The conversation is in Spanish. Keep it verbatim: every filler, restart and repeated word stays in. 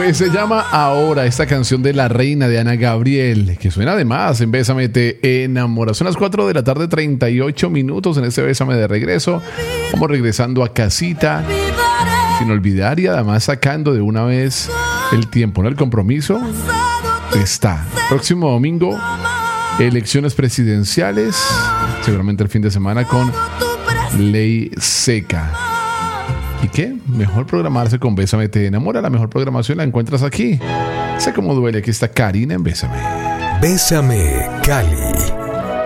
que se llama Ahora, esta canción de La Reina de Ana Gabriel, que suena además en Bésame Te Enamora. Son las cuatro de la tarde, treinta y ocho minutos en este Bésame de regreso. Vamos regresando a casita, sin olvidar y además sacando de una vez el tiempo, ¿no? El compromiso está. Próximo domingo, elecciones presidenciales, seguramente el fin de semana con Ley Seca. ¿Y qué? Mejor programarse con Bésame Te Enamora. La mejor programación la encuentras aquí. Sé cómo duele. Aquí está Karina en Bésame. Bésame, Cali.